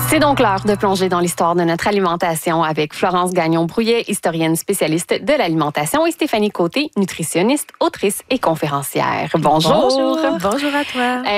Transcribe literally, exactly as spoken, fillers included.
C'est donc l'heure de plonger dans l'histoire de notre alimentation avec Florence Gagnon-Brouillet, historienne spécialiste de l'alimentation, et Stéphanie Côté, nutritionniste, autrice et conférencière. Bonjour. Bonjour. Bonjour à toi.